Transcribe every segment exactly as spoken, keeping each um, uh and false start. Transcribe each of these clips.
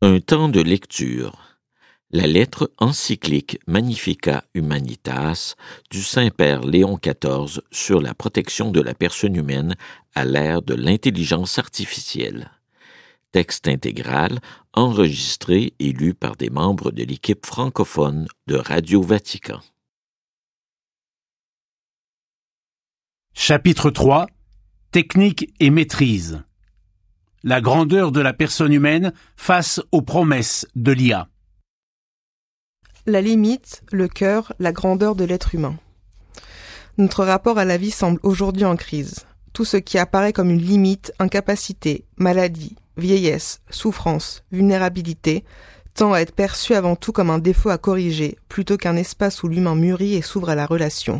Un temps de lecture. La lettre encyclique Magnificat Humanitas du Saint-Père Léon quatorze sur la protection de la personne humaine à l'ère de l'intelligence artificielle. Texte intégral enregistré et lu par des membres de l'équipe francophone de Radio Vatican. Chapitre trois. Technique et maîtrise. La grandeur de la personne humaine face aux promesses de l'I A. La limite, le cœur, la grandeur de l'être humain. Notre rapport à la vie semble aujourd'hui en crise. Tout ce qui apparaît comme une limite, incapacité, maladie, vieillesse, souffrance, vulnérabilité, tend à être perçu avant tout comme un défaut à corriger, plutôt qu'un espace où l'humain mûrit et s'ouvre à la relation.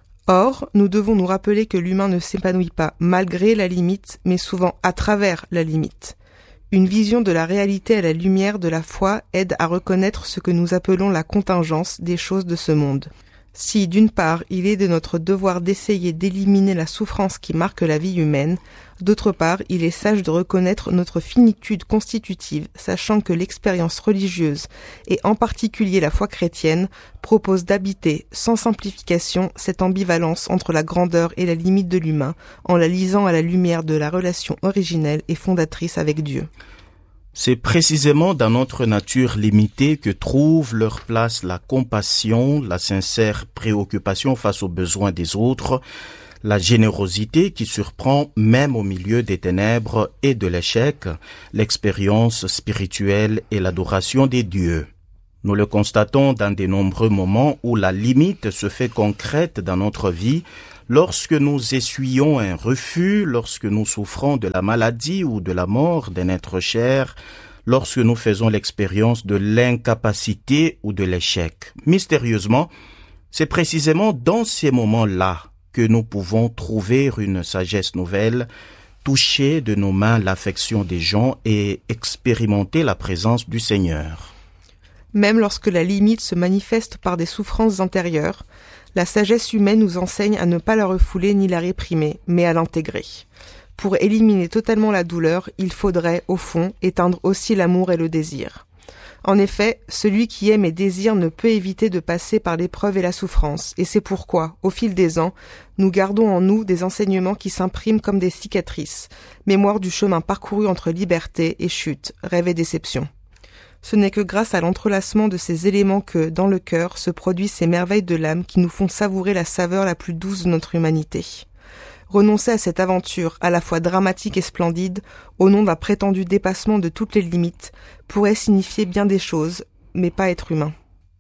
Or, nous devons nous rappeler que l'humain ne s'épanouit pas malgré la limite, mais souvent à travers la limite. Une vision de la réalité à la lumière de la foi aide à reconnaître ce que nous appelons la contingence des choses de ce monde. Si, d'une part, il est de notre devoir d'essayer d'éliminer la souffrance qui marque la vie humaine, d'autre part, il est sage de reconnaître notre finitude constitutive, sachant que l'expérience religieuse, et en particulier la foi chrétienne, propose d'habiter, sans simplification, cette ambivalence entre la grandeur et la limite de l'humain, en la lisant à la lumière de la relation originelle et fondatrice avec Dieu. C'est précisément dans notre nature limitée que trouve leur place la compassion, la sincère préoccupation face aux besoins des autres, la générosité qui surprend même au milieu des ténèbres et de l'échec, l'expérience spirituelle et l'adoration des dieux. Nous le constatons dans de nombreux moments où la limite se fait concrète dans notre vie, lorsque nous essuyons un refus, lorsque nous souffrons de la maladie ou de la mort d'un être cher, lorsque nous faisons l'expérience de l'incapacité ou de l'échec. Mystérieusement, c'est précisément dans ces moments-là que nous pouvons trouver une sagesse nouvelle, toucher de nos mains l'affection des gens et expérimenter la présence du Seigneur. Même lorsque la limite se manifeste par des souffrances intérieures, la sagesse humaine nous enseigne à ne pas la refouler ni la réprimer, mais à l'intégrer. Pour éliminer totalement la douleur, il faudrait, au fond, éteindre aussi l'amour et le désir. En effet, celui qui aime et désire ne peut éviter de passer par l'épreuve et la souffrance, et c'est pourquoi, au fil des ans, nous gardons en nous des enseignements qui s'impriment comme des cicatrices, mémoire du chemin parcouru entre liberté et chute, rêve et déception. Ce n'est que grâce à l'entrelacement de ces éléments que, dans le cœur, se produisent ces merveilles de l'âme qui nous font savourer la saveur la plus douce de notre humanité. Renoncer à cette aventure, à la fois dramatique et splendide, au nom d'un prétendu dépassement de toutes les limites, pourrait signifier bien des choses, mais pas être humain.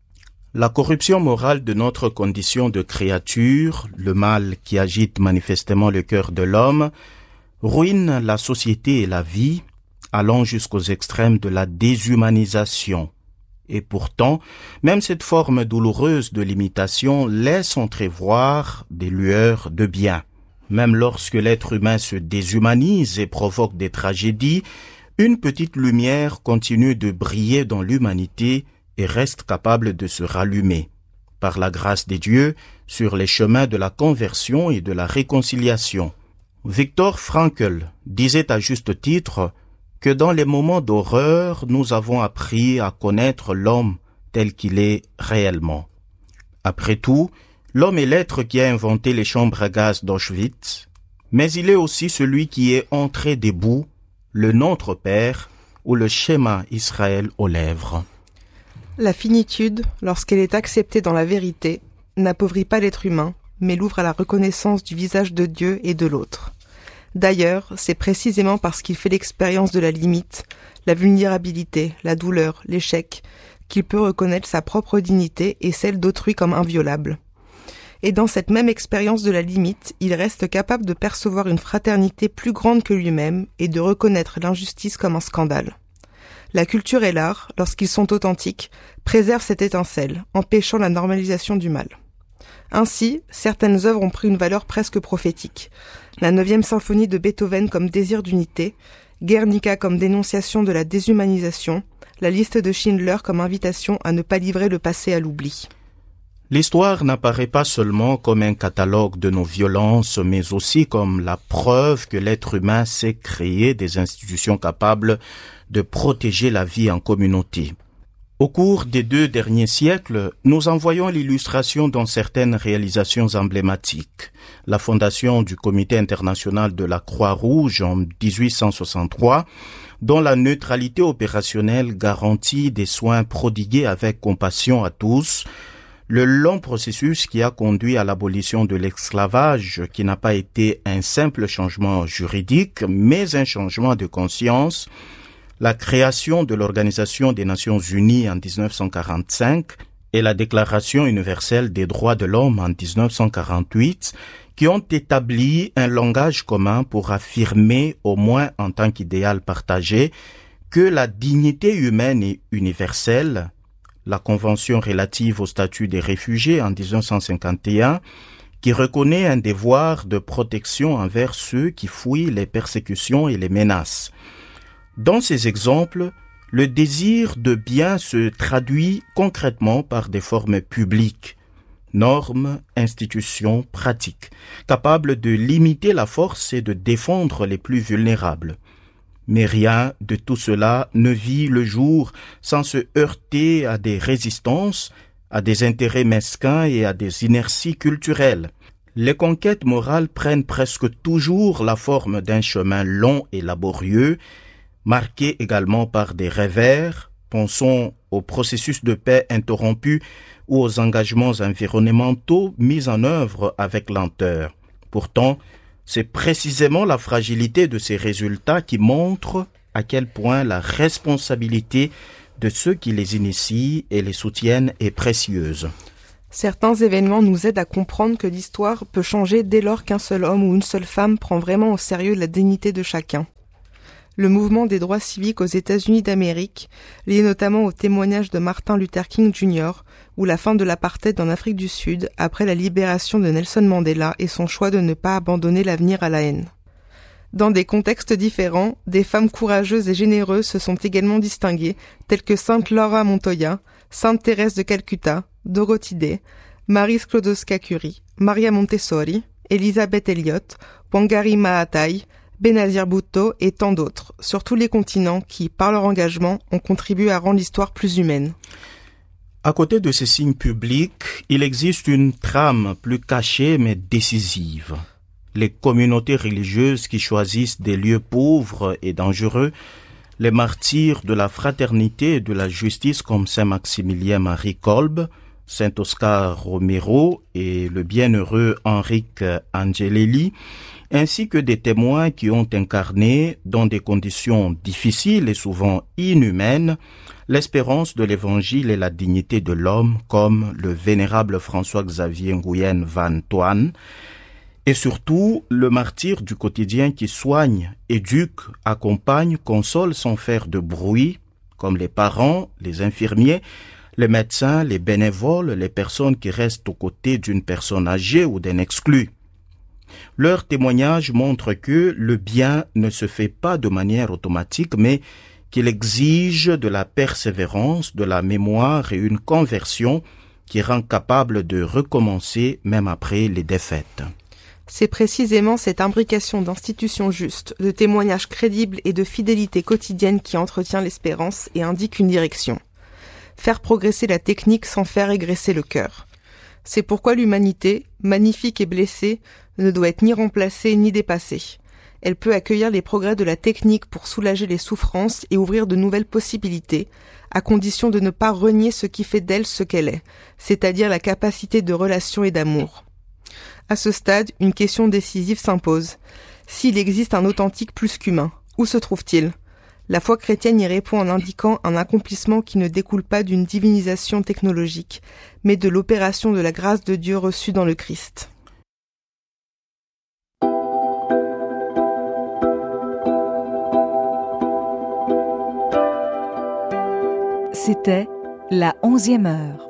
La corruption morale de notre condition de créature, le mal qui agite manifestement le cœur de l'homme, ruine la société et la vie, allant jusqu'aux extrêmes de la déshumanisation. Et pourtant, même cette forme douloureuse de limitation laisse entrevoir des lueurs de bien. Même lorsque l'être humain se déshumanise et provoque des tragédies, une petite lumière continue de briller dans l'humanité et reste capable de se rallumer, par la grâce des dieux, sur les chemins de la conversion et de la réconciliation. Viktor Frankl disait à juste titre que dans les moments d'horreur, nous avons appris à connaître l'homme tel qu'il est réellement. Après tout, l'homme est l'être qui a inventé les chambres à gaz d'Auschwitz, mais il est aussi celui qui est entré debout, le Notre Père ou le schéma Israël aux lèvres. La finitude, lorsqu'elle est acceptée dans la vérité, n'appauvrit pas l'être humain, mais l'ouvre à la reconnaissance du visage de Dieu et de l'autre. D'ailleurs, c'est précisément parce qu'il fait l'expérience de la limite, la vulnérabilité, la douleur, l'échec, qu'il peut reconnaître sa propre dignité et celle d'autrui comme inviolable. Et dans cette même expérience de la limite, il reste capable de percevoir une fraternité plus grande que lui-même et de reconnaître l'injustice comme un scandale. La culture et l'art, lorsqu'ils sont authentiques, préservent cette étincelle, empêchant la normalisation du mal. Ainsi, certaines œuvres ont pris une valeur presque prophétique. La neuvième symphonie de Beethoven comme désir d'unité, Guernica comme dénonciation de la déshumanisation, la liste de Schindler comme invitation à ne pas livrer le passé à l'oubli. L'histoire n'apparaît pas seulement comme un catalogue de nos violences, mais aussi comme la preuve que l'être humain sait créer des institutions capables de protéger la vie en communauté. Au cours des deux derniers siècles, nous en voyons l'illustration dans certaines réalisations emblématiques. La fondation du Comité international de la Croix-Rouge en dix-huit cent soixante-trois, dont la neutralité opérationnelle garantit des soins prodigués avec compassion à tous, le long processus qui a conduit à l'abolition de l'esclavage, qui n'a pas été un simple changement juridique, mais un changement de conscience, la création de l'Organisation des Nations Unies en dix-neuf cent quarante-cinq et la Déclaration universelle des droits de l'homme en dix-neuf cent quarante-huit, qui ont établi un langage commun pour affirmer, au moins en tant qu'idéal partagé, que la dignité humaine est universelle. La Convention relative au statut des réfugiés en dix-neuf cent cinquante et un, qui reconnaît un devoir de protection envers ceux qui fuient les persécutions et les menaces. Dans ces exemples, le désir de bien se traduit concrètement par des formes publiques, normes, institutions, pratiques, capables de limiter la force et de défendre les plus vulnérables. Mais rien de tout cela ne vit le jour sans se heurter à des résistances, à des intérêts mesquins et à des inerties culturelles. Les conquêtes morales prennent presque toujours la forme d'un chemin long et laborieux, marqué également par des revers. Pensons au processus de paix interrompu ou aux engagements environnementaux mis en œuvre avec lenteur. Pourtant, c'est précisément la fragilité de ces résultats qui montre à quel point la responsabilité de ceux qui les initient et les soutiennent est précieuse. Certains événements nous aident à comprendre que l'histoire peut changer dès lors qu'un seul homme ou une seule femme prend vraiment au sérieux la dignité de chacun. Le mouvement des droits civiques aux États-Unis d'Amérique, lié notamment au témoignage de Martin Luther King junior, ou la fin de l'apartheid en Afrique du Sud après la libération de Nelson Mandela et son choix de ne pas abandonner l'avenir à la haine. Dans des contextes différents, des femmes courageuses et généreuses se sont également distinguées, telles que Sainte Laura Montoya, Sainte Thérèse de Calcutta, Dorothy Day, Marie Sklodowska-Curie, Maria Montessori, Elizabeth Elliot, Wangari Maathai, Benazir Bhutto et tant d'autres, sur tous les continents qui, par leur engagement, ont contribué à rendre l'histoire plus humaine. À côté de ces signes publics, il existe une trame plus cachée mais décisive. Les communautés religieuses qui choisissent des lieux pauvres et dangereux, les martyrs de la fraternité et de la justice comme Saint Maximilien Marie Kolbe, Saint Oscar Romero et le bienheureux Henrique Angelelli, ainsi que des témoins qui ont incarné, dans des conditions difficiles et souvent inhumaines, l'espérance de l'Évangile et la dignité de l'homme, comme le vénérable François-Xavier Nguyen Van Thuan, et surtout le martyr du quotidien qui soigne, éduque, accompagne, console sans faire de bruit, comme les parents, les infirmiers, les médecins, les bénévoles, les personnes qui restent aux côtés d'une personne âgée ou d'un exclu. Leur témoignage montre que le bien ne se fait pas de manière automatique, mais qu'il exige de la persévérance, de la mémoire et une conversion qui rend capable de recommencer même après les défaites. C'est précisément cette imbrication d'institutions justes, de témoignages crédibles et de fidélité quotidienne qui entretient l'espérance et indique une direction. Faire progresser la technique sans faire régresser le cœur. C'est pourquoi l'humanité, magnifique et blessée, ne doit être ni remplacée ni dépassée. Elle peut accueillir les progrès de la technique pour soulager les souffrances et ouvrir de nouvelles possibilités, à condition de ne pas renier ce qui fait d'elle ce qu'elle est, c'est-à-dire la capacité de relation et d'amour. À ce stade, une question décisive s'impose. S'il existe un authentique plus qu'humain, où se trouve-t-il ? La foi chrétienne y répond en indiquant un accomplissement qui ne découle pas d'une divinisation technologique, mais de l'opération de la grâce de Dieu reçue dans le Christ. C'était La onzième heure.